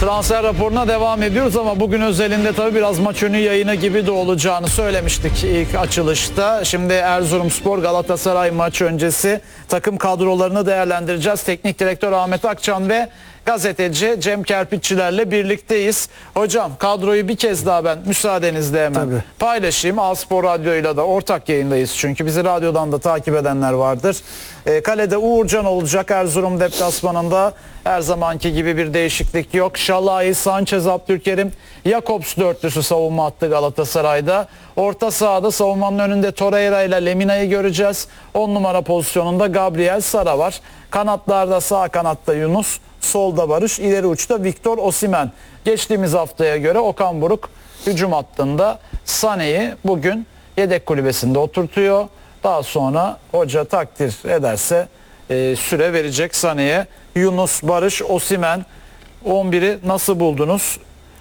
Transfer raporuna devam ediyoruz ama bugün özelinde tabii biraz maç önü yayını gibi de olacağını söylemiştik ilk açılışta. Şimdi Erzurumspor Galatasaray maç öncesi takım kadrolarını değerlendireceğiz. Teknik direktör Ahmet Akçan ve gazeteci Cem Kerpiççilerle birlikteyiz. Hocam kadroyu bir kez daha ben müsaadenizle hemen paylaşayım. A-Spor Radyo'yla da ortak yayındayız çünkü bizi radyodan da takip edenler vardır. Kalede Uğurcan olacak. Erzurum deplasmanında her zamanki gibi bir değişiklik yok. Şalai, Sanchez, Abdülkerim, Jakobs dörtlüsü savunma hattı Galatasaray'da. Orta sahada savunmanın önünde Torreira ile Lemina'yı göreceğiz. 10 numara pozisyonunda Gabriel Sara var. Kanatlarda sağ kanatta Yunus, solda Barış, ileri uçta Victor Osimhen. Geçtiğimiz haftaya göre Okan Buruk hücum hattında Sané'yi bugün yedek kulübesinde oturtuyor. Daha sonra hoca takdir ederse süre verecek Sané'ye. Yunus, Barış, Osimhen 11'i nasıl buldunuz?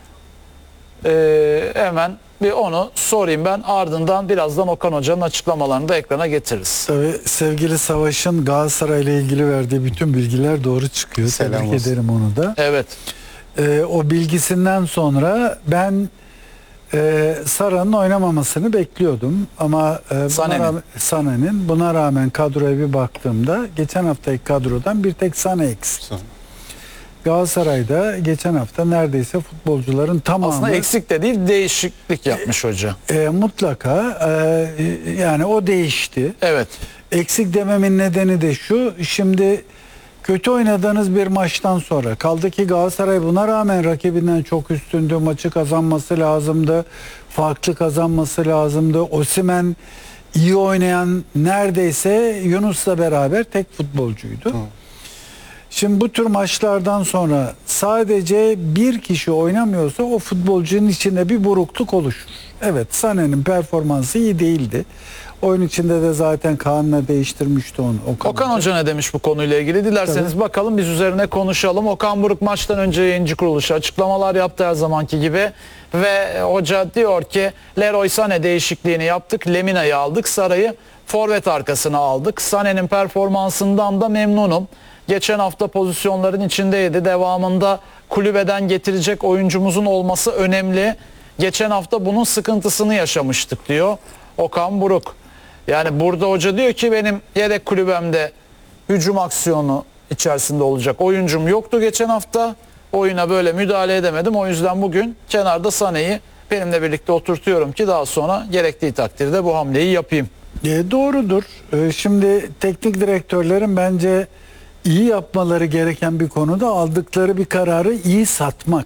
Hemen bir onu sorayım ben. Ardından birazdan Okan Hoca'nın açıklamalarını da ekrana getiririz. Tabii sevgili Savaş'ın Galatasaray ile ilgili verdiği bütün bilgiler doğru çıkıyor. Selam Tebrik olsun. ederim onu da. Evet. O bilgisinden sonra ben Sara'nın oynamamasını bekliyordum. Ama Sané'nin buna rağmen kadroya bir baktığımda geçen haftaki kadrodan bir tek Sané eksik. Galatasaray'da geçen hafta neredeyse futbolcuların tamamı Aslında eksik de değil, değişiklik yapmış hoca. Mutlaka yani o değişti. Evet. Eksik dememin nedeni de şu: şimdi kötü oynadığınız bir maçtan sonra, kaldı ki Galatasaray buna rağmen rakibinden çok üstündü, maçı kazanması lazımdı, farklı kazanması lazımdı. Osimhen iyi oynayan, neredeyse Yunus'la beraber tek futbolcuydu. Şimdi bu tür maçlardan sonra sadece bir kişi oynamıyorsa o futbolcunun içinde bir burukluk oluşur. Evet, Sané'nin performansı iyi değildi. Oyun içinde de zaten Kaan'la değiştirmişti onu. Okan Hoca ne demiş bu konuyla ilgili? Dilerseniz bakalım, biz üzerine konuşalım. Okan Buruk maçtan önce yayıncı kuruluşa açıklamalar yaptı her zamanki gibi. Ve hoca diyor ki Leroy Sané değişikliğini yaptık. Lemina'yı aldık. Sara'yı forvet arkasına aldık. Sané'nin performansından da memnunum. Geçen hafta pozisyonların içindeydi. Devamında kulübeden getirecek oyuncumuzun olması önemli. Geçen hafta bunun sıkıntısını yaşamıştık diyor Okan Buruk. Yani burada hoca diyor ki benim yedek kulübemde hücum aksiyonu içerisinde olacak oyuncum yoktu geçen hafta. Oyuna böyle müdahale edemedim. O yüzden bugün kenarda Sané'yi benimle birlikte oturtuyorum ki daha sonra gerektiği takdirde bu hamleyi yapayım. Doğrudur. Şimdi teknik direktörlerin bence iyi yapmaları gereken bir konuda aldıkları bir kararı iyi satmak.